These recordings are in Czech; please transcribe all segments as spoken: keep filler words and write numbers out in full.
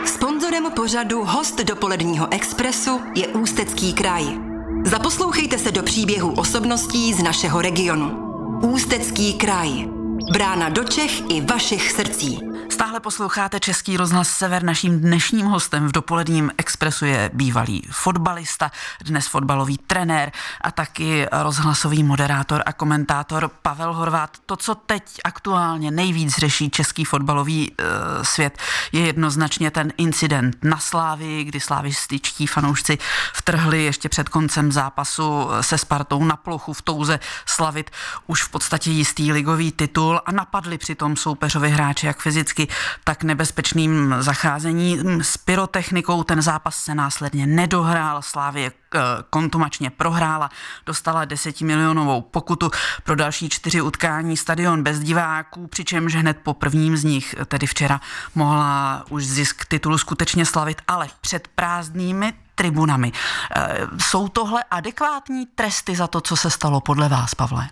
Sponzorem pořadu Host dopoledního Expressu je Ústecký kraj. Zaposlouchejte se do příběhů osobností z našeho regionu. Ústecký kraj. Brána do Čech i vašich srdcí. Stále posloucháte Český rozhlas Sever. Naším dnešním hostem v dopoledním Expressu je bývalý fotbalista, dnes fotbalový trenér a taky rozhlasový moderátor a komentátor Pavel Horváth. To, co teď aktuálně nejvíc řeší český fotbalový e, svět, je jednoznačně ten incident na Slávii, kdy slavističtí fanoušci vtrhli ještě před koncem zápasu se Spartou na plochu v touze slavit už v podstatě jistý ligový titul a napadli přitom soupeřovi hráči jak fyzicky, tak nebezpečným zacházením s pyrotechnikou. Ten zápas se následně nedohrál, Slavie kontumačně prohrála, dostala desetimilionovou pokutu pro další čtyři utkání, stadion bez diváků, přičemž hned po prvním z nich, tedy včera, mohla už zisk titulu skutečně slavit, ale před prázdnými tribunami. Jsou tohle adekvátní tresty za to, co se stalo podle vás, Pavle?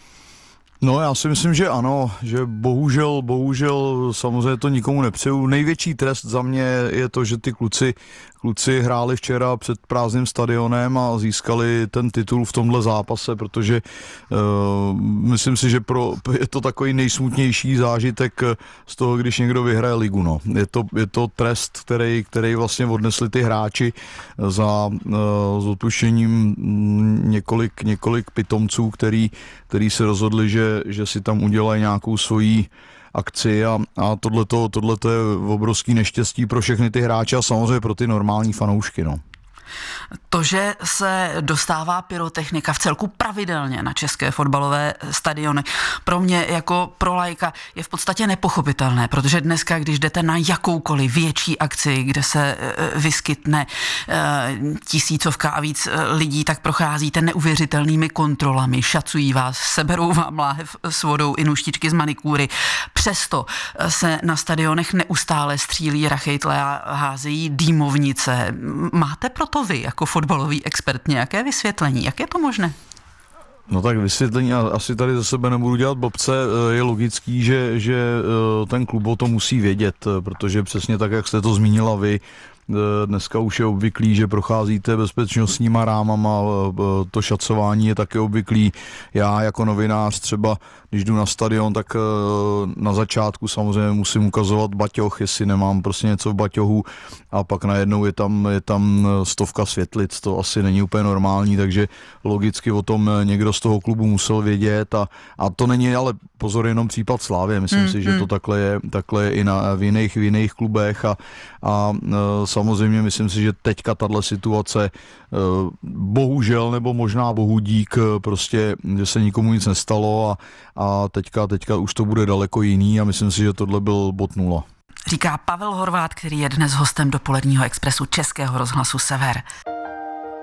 No, já si myslím, že ano, že bohužel, bohužel samozřejmě to nikomu nepřeju. Největší trest za mě je to, že ty kluci, kluci hráli včera před prázdným stadionem a získali ten titul v tomhle zápase, protože uh, myslím si, že pro, je to takový nejsmutnější zážitek z toho, když někdo vyhraje ligu. No. Je to, je to trest, který, který vlastně odnesli ty hráči za uh, s odpuštěním několik, několik pitomců, který, který se rozhodli, že že si tam udělají nějakou svoji akci a, a tohleto, tohleto je obrovský neštěstí pro všechny ty hráče a samozřejmě pro ty normální fanoušky. No. To, že se dostává pyrotechnika v celku pravidelně na české fotbalové stadiony, pro mě jako pro laika je v podstatě nepochopitelné, protože dneska, když jdete na jakoukoliv větší akci, kde se vyskytne tisícovka a víc lidí, tak procházíte neuvěřitelnými kontrolami, šacují vás, seberou vám láhev s vodou i nůžtičky z manikúry. Přesto se na stadionech neustále střílí rachejtle a házejí dýmovnice. Máte proto vy jako fotbalový expert nějaké vysvětlení? Jak je to možné? No tak vysvětlení, asi tady za sebe nebudu dělat blbce, je logický, že, že ten klub o to musí vědět, protože přesně tak, jak jste to zmínila vy, dneska už je obvyklý, že procházíte bezpečnostníma rámama, to šacování je také obvyklý. Já jako novinář třeba, když jdu na stadion, tak na začátku samozřejmě musím ukazovat baťoch, jestli nemám prostě něco v baťohu a pak najednou je tam, je tam stovka světlic, to asi není úplně normální, takže logicky o tom někdo z toho klubu musel vědět a, a to není ale pozor jenom případ Slávie, myslím mm, si, že mm. to takhle je, takhle je i na, v, jiných, v jiných klubech a, a samozřejmě myslím si, že teďka tahle situace bohužel nebo možná bohu dík prostě, že se nikomu nic nestalo a, a teďka, teďka už to bude daleko jiný a myslím si, že tohle byl bod nula. Říká Pavel Horváth, který je dnes hostem dopoledního Expressu Českého rozhlasu Sever.